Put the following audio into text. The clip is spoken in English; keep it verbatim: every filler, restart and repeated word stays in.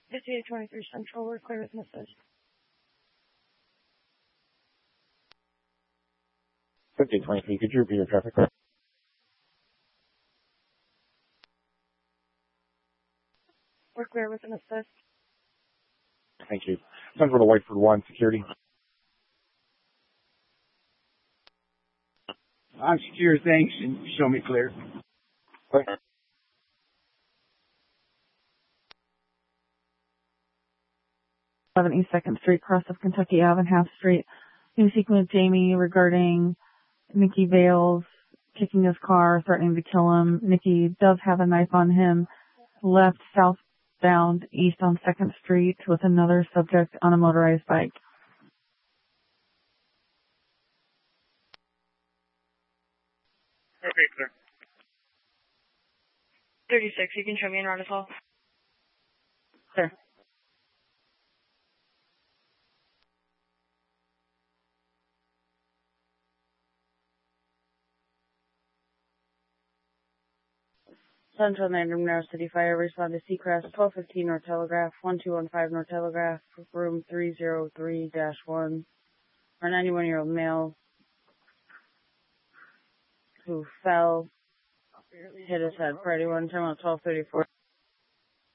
fifty-eight twenty-three Central, we're clear with message. fifty-eight twenty-three, could you repeat your traffic code? We're clear with an assist. Thank you. Central to Whiteford one, security. I'm secure, thanks, and show me clear. Clear. eleven East second Street, cross of Kentucky Avenue, Half Street. Been speaking with Jamie regarding Nikki Bales kicking his car, threatening to kill him. Nikki does have a knife on him. Left southbound east on second Street with another subject on a motorized bike. Okay, clear. thirty-six, you can show me in route as well. Clear. Central Random Narrow City Fire, respond to Seacrest, twelve fifteen North Telegraph, one two one five North Telegraph, room three oh three dash one. Our ninety-one-year-old male who fell, hit his head. Friday one, terminal twelve thirty-four.